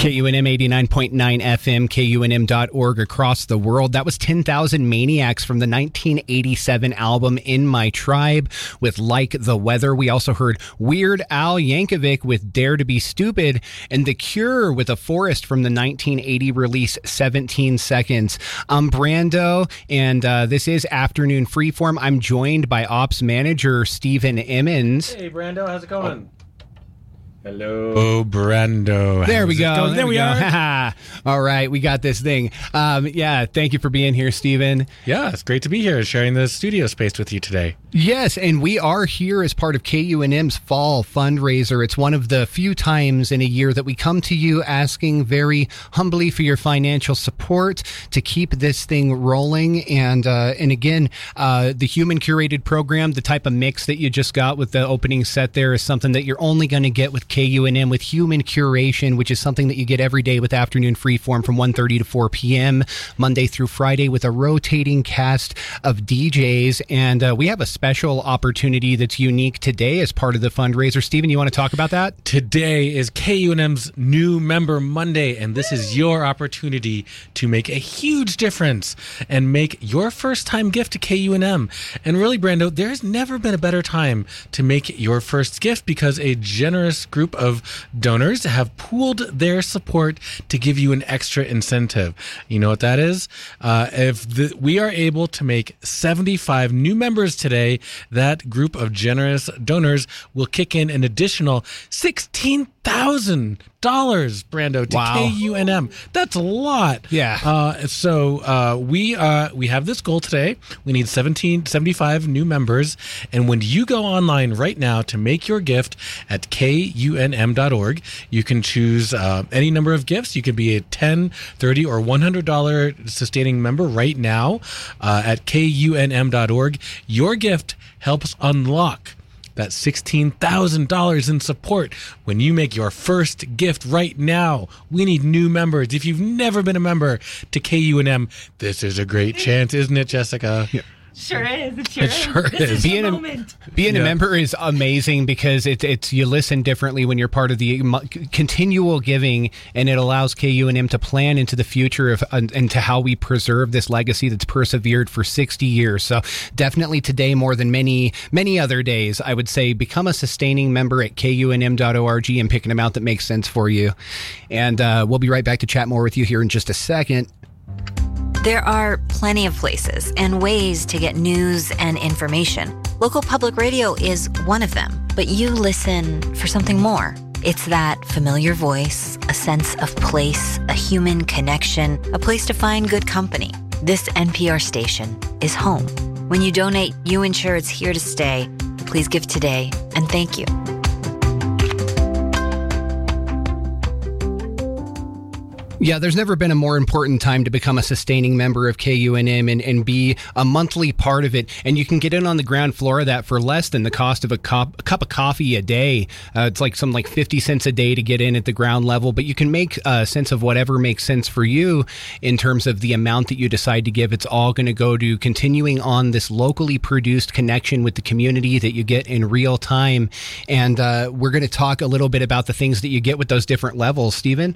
KUNM 89.9 FM, KUNM.org across the world. That was 10,000 Maniacs from the 1987 album In My Tribe with Like the Weather. We also heard Weird Al Yankovic with Dare to Be Stupid and The Cure with A Forest from the 1980 release 17 Seconds. I'm Brando, and this is Afternoon Freeform. I'm joined by Ops Manager Stephen Emmons. Hey, Brando, how's it going? Hello, Brando. There we go. There we are. All right, we got this thing. Thank you for being here, Stephen. Yeah, it's great to be here sharing the studio space with you today. Yes, and we are here as part of KUNM's Fall Fundraiser. It's one of the few times in a year that we come to you asking very humbly for your financial support to keep this thing rolling. And again, the human curated program, the type of mix that you just got with the opening set there, is something that you're only going to get with KUNM with human curation, which is something that you get every day with Afternoon Freeform from 1:30 to 4 p.m., Monday through Friday, with a rotating cast of DJs. And we have a special opportunity that's unique today as part of the fundraiser. Stephen, you want to talk about that? Today is KUNM's New Member Monday, and this is your opportunity to make a huge difference and make your first-time gift to KUNM. And really, Brando, there's never been a better time to make your first gift because a generous group of donors have pooled their support to give you an extra incentive. You know what that is? We are able to make 75 new members today, that group of generous donors will kick in an additional $16,000, Brando, to KUNM. That's a lot. Yeah. So we have this goal today. We need 75 new members. And when you go online right now to make your gift at KUNM.org, you can choose any number of gifts. You can be a $10, $30, or $100 sustaining member right now at KUNM.org. Your gift helps unlock that $16,000 in support when you make your first gift right now. We need new members. If you've never been a member to KUNM, this is a great chance, isn't it, Jessica? Yeah. Sure is. It sure is. Being a member is amazing because it's you listen differently when you're part of the continual giving, and it allows KUNM to plan into the future and to how we preserve this legacy that's persevered for 60 years. So definitely today, more than many other days, I would say become a sustaining member at KUNM.org and pick an amount that makes sense for you. And we'll be right back to chat more with you here in just a second. There are plenty of places and ways to get news and information. Local public radio is one of them, but you listen for something more. It's that familiar voice, a sense of place, a human connection, a place to find good company. This NPR station is home. When you donate, you ensure it's here to stay. Please give today, and thank you. Yeah, there's never been a more important time to become a sustaining member of KUNM and be a monthly part of it. And you can get in on the ground floor of that for less than the cost of a cup of coffee a day. It's like 50 cents a day to get in at the ground level. But you can make sense of whatever makes sense for you in terms of the amount that you decide to give. It's all going to go to continuing on this locally produced connection with the community that you get in real time. And we're going to talk a little bit about the things that you get with those different levels. Stephen?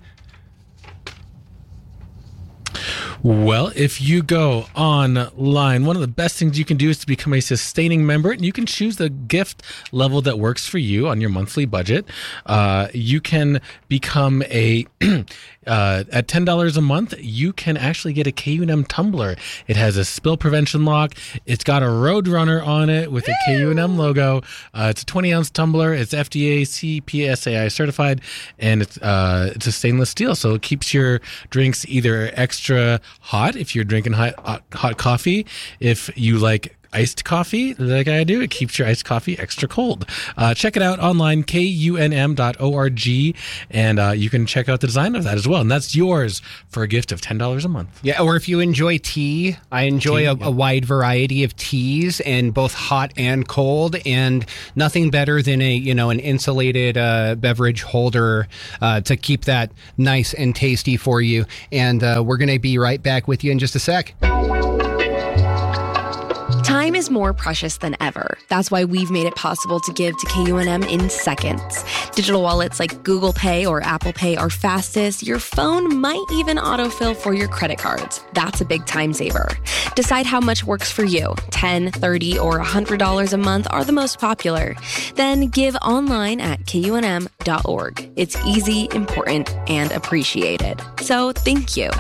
Well, if you go online, one of the best things you can do is to become a sustaining member, and you can choose the gift level that works for you on your monthly budget. You can become at $10 a month, you can actually get a KUNM tumbler. It has a spill prevention lock. It's got a Roadrunner on it with a KUNM logo. It's a 20-ounce tumbler. It's FDA CPSAI certified, and it's a stainless steel, so it keeps your drinks either extra hot if you're drinking hot coffee. If you like iced coffee, like I do, it keeps your iced coffee extra cold. Check it out online, KUNM.org, and you can check out the design of that as well. And that's yours for a gift of $10 a month. Yeah, or if you enjoy tea, I enjoy a wide variety of teas, and both hot and cold, and nothing better than an insulated beverage holder to keep that nice and tasty for you. And we're going to be right back with you in just a sec. Time Time is more precious than ever. That's why we've made it possible to give to KUNM in seconds. Digital wallets like Google Pay or Apple Pay are fastest. Your phone might even autofill for your credit cards. That's a big time saver. Decide how much works for you. $10, $30, or $100 a month are the most popular. Then give online at KUNM.org. It's easy, important, and appreciated. So thank you.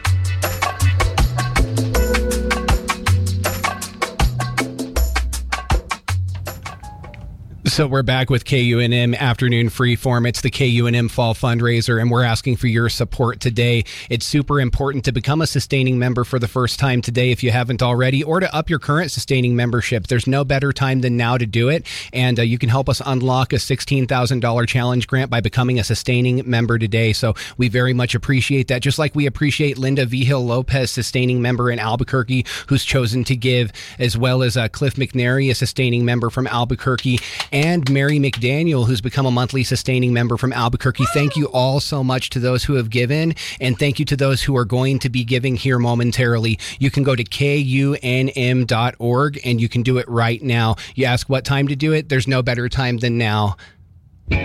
So we're back with KUNM Afternoon Freeform. It's the KUNM Fall Fundraiser, and we're asking for your support today. It's super important to become a sustaining member for the first time today if you haven't already, or to up your current sustaining membership. There's no better time than now to do it, and you can help us unlock a $16,000 challenge grant by becoming a sustaining member today. So we very much appreciate that, just like we appreciate Linda Vigil Lopez, sustaining member in Albuquerque, who's chosen to give, as well as Cliff McNary, a sustaining member from Albuquerque, and Mary McDaniel, who's become a monthly sustaining member from Albuquerque. Thank you all so much to those who have given, and thank you to those who are going to be giving here momentarily. You can go to KUNM.org, and you can do it right now. You ask what time to do it. There's no better time than now.